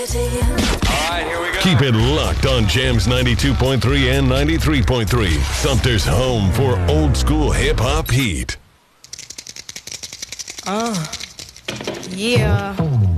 All right, here we go. Keep it locked on Jams 92.3 and 93.3. Sumter's home for old school hip hop heat. Yeah.